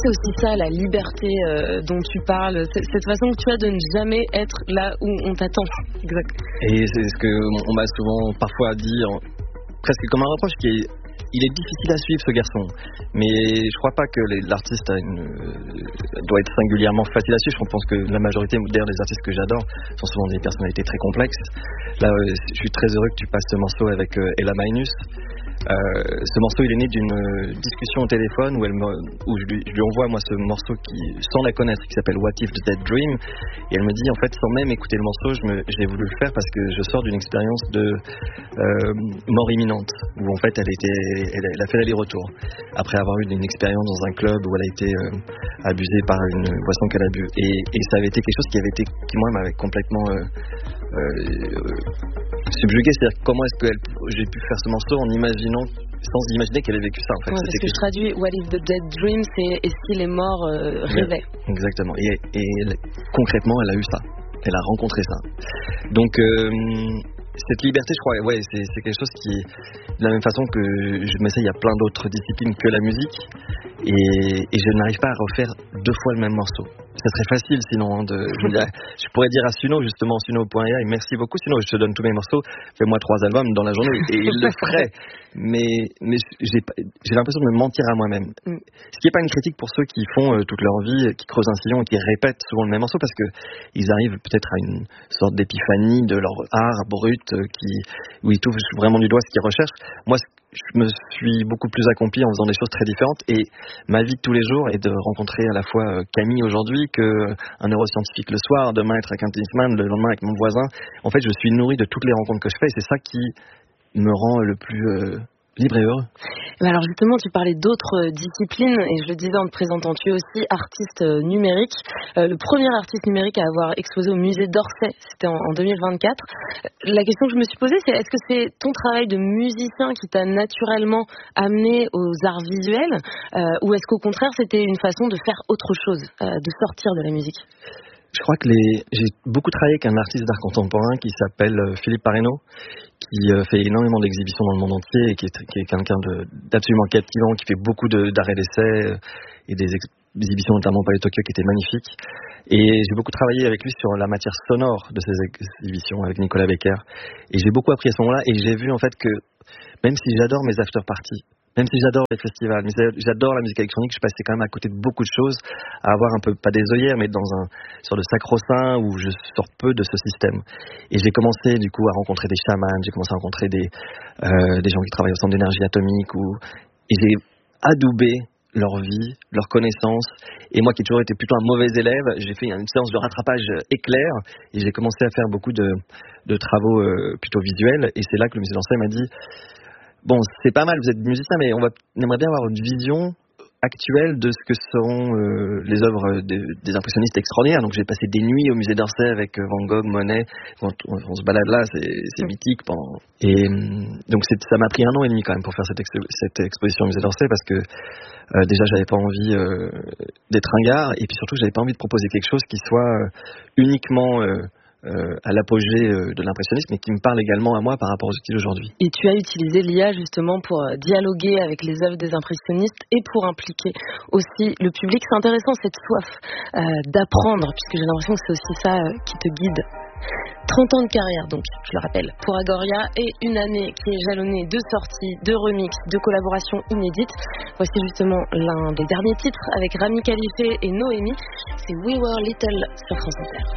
c'est aussi ça, la liberté dont tu parles, cette façon que tu as de ne jamais être là où on t'attend. Exact. Et c'est ce que on m'a souvent parfois dit, presque comme un reproche, il est difficile à suivre, ce garçon. Mais je crois pas que l'artiste doit être singulièrement facile à suivre. Je pense que la majorité d'ailleurs des artistes que j'adore sont souvent des personnalités très complexes. Là, je suis très heureux que tu passes ce morceau avec Ella Minus. Ce morceau, il est né d'une discussion au téléphone où je lui envoie moi ce morceau sans la connaître, qui s'appelle What If the Dead Dream, et elle me dit en fait, sans même écouter le morceau, j'ai voulu le faire parce que je sors d'une expérience de mort imminente, où en fait elle a fait l'aller-retour après avoir eu une expérience dans un club où elle a été abusée par une boisson qu'elle a bu, et ça avait été quelque chose qui moi m'avait complètement subjugué. C'est-à-dire comment est-ce que j'ai pu faire ce morceau sans imaginer qu'elle ait vécu ça en fait. Ouais, parce que je traduis What If the Dead Dream, c'est et si les morts rêvaient. Exactement. Et concrètement, elle a eu ça. Elle a rencontré ça. Donc cette liberté, je crois, c'est quelque chose qui, de la même façon que je m'essaye à plein d'autres disciplines que la musique, et je n'arrive pas à refaire 2 fois le même morceau. Ça serait facile sinon. Je pourrais dire à Suno, justement, Suno.ai, merci beaucoup Suno, je te donne tous mes morceaux, fais-moi 3 albums dans la journée, et il le ferait. Mais j'ai l'impression de me mentir à moi-même. Ce qui n'est pas une critique pour ceux qui font toute leur vie, qui creusent un sillon et qui répètent souvent le même morceau, parce que ils arrivent peut-être à une sorte d'épiphanie de leur art brut, où ils touchent vraiment du doigt ce qu'ils recherchent. Moi, je me suis beaucoup plus accompli en faisant des choses très différentes, et ma vie de tous les jours est de rencontrer à la fois Camille aujourd'hui, qu'un neuroscientifique le soir, demain être avec un tennisman, le lendemain avec mon voisin. En fait, je suis nourri de toutes les rencontres que je fais, et c'est ça qui me rend le plus libre et heureux. Alors justement, tu parlais d'autres disciplines, et je le disais en te présentant, tu es aussi artiste numérique. Le premier artiste numérique à avoir exposé au musée d'Orsay, c'était en 2024. La question que je me suis posée, c'est est-ce que c'est ton travail de musicien qui t'a naturellement amené aux arts visuels, ou est-ce qu'au contraire c'était une façon de faire autre chose, de sortir de la musique? Je crois que j'ai beaucoup travaillé avec un artiste d'art contemporain qui s'appelle Philippe Parreno, qui fait énormément d'exhibitions dans le monde entier, et qui est quelqu'un d'absolument captivant, qui fait beaucoup d'arrêts d'essai et des exhibitions notamment au Palais de Tokyo qui étaient magnifiques. Et j'ai beaucoup travaillé avec lui sur la matière sonore de ces exhibitions avec Nicolas Becker. Et j'ai beaucoup appris à ce moment-là, et j'ai vu en fait que même si j'adore mes after-parties, même si j'adore les festivals, mais j'adore la musique électronique, je passais quand même à côté de beaucoup de choses, à avoir un peu, pas des œillères, mais dans sur de sacro-saint où je sors peu de ce système. Et j'ai commencé du coup à rencontrer des chamans, j'ai commencé à rencontrer des gens qui travaillent au centre d'énergie atomique, et j'ai adoubé leur vie, leurs connaissances. Et moi qui ai toujours été plutôt un mauvais élève, j'ai fait une séance de rattrapage éclair, et j'ai commencé à faire beaucoup de travaux plutôt visuels. Et c'est là que le musée d'Orsay m'a dit: bon, c'est pas mal, vous êtes musicien, mais on aimerait bien avoir une vision actuelle de ce que seront les œuvres des impressionnistes extraordinaires. Donc j'ai passé des nuits au musée d'Orsay avec Van Gogh, Monet. Quand on se balade là, c'est mythique. Et donc ça m'a pris 1 an et demi quand même pour faire cette exposition au musée d'Orsay, parce que déjà j'avais pas envie d'être ringard, et puis surtout j'avais pas envie de proposer quelque chose qui soit uniquement à l'apogée de l'impressionnisme, mais qui me parle également à moi par rapport aux outils d'aujourd'hui. Et tu as utilisé l'IA justement pour dialoguer avec les œuvres des impressionnistes et pour impliquer aussi le public. C'est intéressant, cette soif d'apprendre, puisque j'ai l'impression que c'est aussi ça qui te guide. 30 ans de carrière, donc, je le rappelle, pour Agoria, et une année qui est jalonnée de sorties, de remix, de collaborations inédites. Voici justement l'un des derniers titres avec Rami Khalife et Noémie. C'est We Were Little sur France Inter.